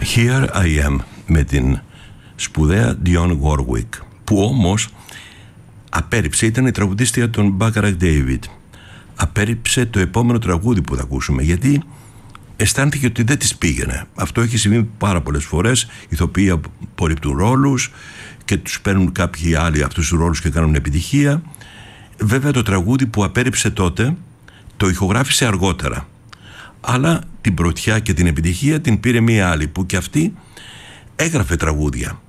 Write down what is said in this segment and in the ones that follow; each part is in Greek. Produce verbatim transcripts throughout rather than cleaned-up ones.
Here I Am με την σπουδαία Dionne Warwick, που όμως απέρριψε, ήταν η τραγουδίστρια των Bacharach David, απέρριψε το επόμενο τραγούδι που θα ακούσουμε, γιατί αισθάνθηκε ότι δεν της πήγαινε. Αυτό έχει συμβεί πάρα πολλές φορές. Ηθοποιοί απορρίπτουν ρόλους και τους παίρνουν κάποιοι άλλοι αυτούς τους ρόλους και κάνουν επιτυχία. Βέβαια το τραγούδι που απέρριψε τότε το ηχογράφησε αργότερα, αλλά την πρωτιά και την επιτυχία την πήρε μία άλλη που και αυτή έγραφε τραγούδια.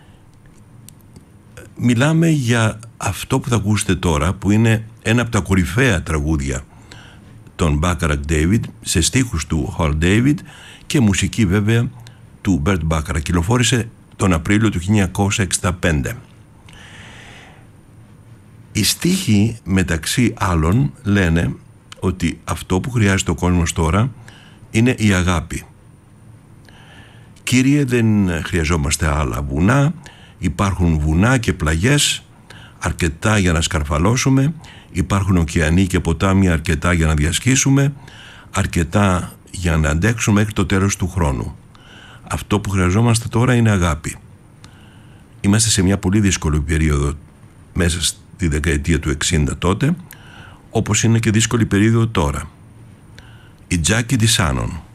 Μιλάμε για αυτό που θα ακούσετε τώρα, που είναι ένα από τα κορυφαία τραγούδια των Bacharach David, σε στίχους του Hal David και μουσική βέβαια του Burt Bacharach. Κυκλοφόρησε τον Απρίλιο του χίλια εννιακόσια εξήντα πέντε. Οι στίχοι μεταξύ άλλων λένε ότι αυτό που χρειάζεται ο κόσμος τώρα είναι η αγάπη. Κύριε, δεν χρειαζόμαστε άλλα βουνά, υπάρχουν βουνά και πλαγιές αρκετά για να σκαρφαλώσουμε, υπάρχουν ωκεανοί και ποτάμια αρκετά για να διασχίσουμε, αρκετά για να αντέξουμε μέχρι το τέλος του χρόνου. Αυτό που χρειαζόμαστε τώρα είναι αγάπη. Είμαστε σε μια πολύ δύσκολη περίοδο μέσα στη δεκαετία του εξήντα τότε, όπως είναι και δύσκολη περίοδο τώρα. Η Τζάκη Ντισάνον.